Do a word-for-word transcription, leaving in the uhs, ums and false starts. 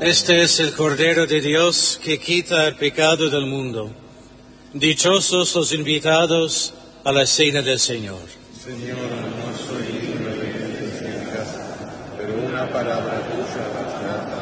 Este es el Cordero de Dios que quita el pecado del mundo. Dichosos los invitados a la cena del Señor. Señor, no soy digno de que entres en mi casa, pero una palabra tuya bastará